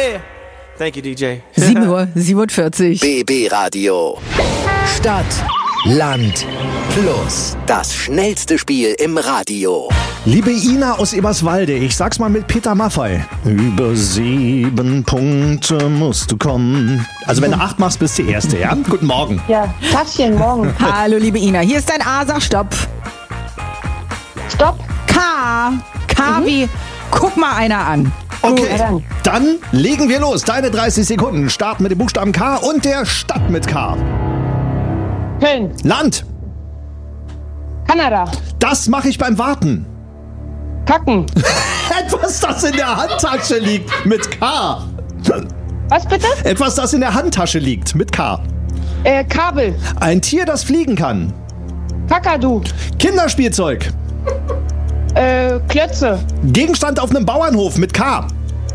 Yeah. Thank you, DJ. 7:47 Uhr. BB Radio. Stadt, Land, Plus. Das schnellste Spiel im Radio. Liebe Ina aus Eberswalde, ich sag's mal mit Peter Maffay. Über 7 Punkte musst du kommen. Also wenn du 8 machst, bist du die Erste, ja? Guten Morgen. Ja, Tagchen, morgen. Hallo, liebe Ina. Hier ist dein A, sag Stopp. Stopp. K. K wie, guck mal einer an. Okay, Ja, dann legen wir los. Deine 30 Sekunden starten mit dem Buchstaben K und der Stadt mit K. Köln. Land. Kanada. Das mache ich beim Warten. Kacken. Etwas, das in der Handtasche liegt mit K. Was bitte? Etwas, das in der Handtasche liegt mit K. Kabel. Ein Tier, das fliegen kann. Kakadu. Kinderspielzeug. Klötze. Gegenstand auf einem Bauernhof mit K.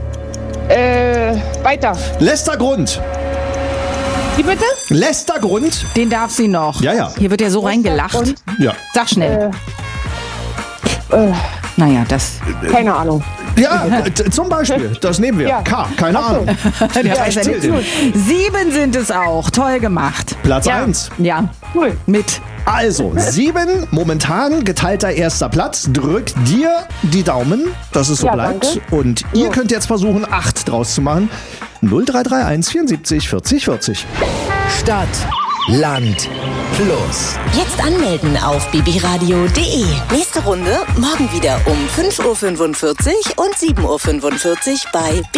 Weiter. Lästergrund. Wie bitte? Lästergrund. Den darf sie noch. Ja, ja. Hier wird ja so reingelacht. Und? Ja. Sag schnell. Naja, das... Keine Ahnung. Ja, zum Beispiel. Das nehmen wir. Ja. K. Keine Ach so. Ahnung. Der Ja, weiß ja erzähl nicht. dir. 7 sind es auch. Toll gemacht. Platz Ja. 1. Ja, Cool. mit. Also, 7, momentan geteilter erster Platz. Drückt dir die Daumen, dass es so Ja, bleibt. danke. Und ihr Ja. könnt jetzt versuchen, 8 draus zu machen. 0331 74 40 40. Stadt, Land, Plus. Jetzt anmelden auf bbradio.de. Nächste Runde morgen wieder um 5:45 Uhr und 7:45 Uhr bei